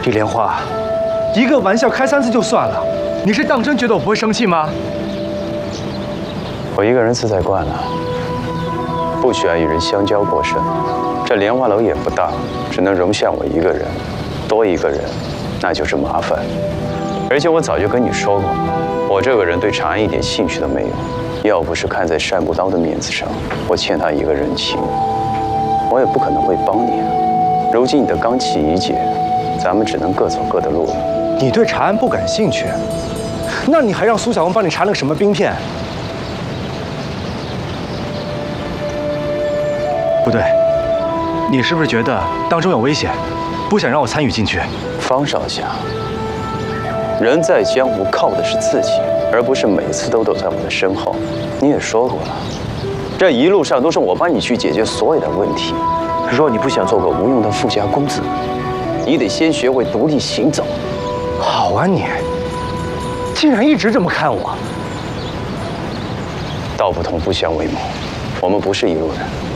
李莲花，一个玩笑开3次就算了，你是当真觉得我不会生气吗？ 我一个人自在惯了，不喜欢与人相交过甚。这莲花楼也不大，只能容下我一个人，多一个人，那就是麻烦。而且我早就跟你说过，我这个人对长安一点兴趣都没有。要不是看在单不刀的面子上，我欠他一个人情，我也不可能会帮你。如今你的刚气已解，咱们只能各走各的路了。 你对长安不感兴趣，那你还让苏小红帮你查了个什么兵片？不对，你是不是觉得当中有危险，不想让我参与进去？ 方少侠，人在江湖靠的是自己，而不是每次都躲在我的身后。你也说过了，这一路上都是我帮你去解决所有的问题。若你不想做个无用的富家公子，你得先学会独立行走。 好啊你，竟然一直这么看我。 道不同不相为谋，我们不是一路人。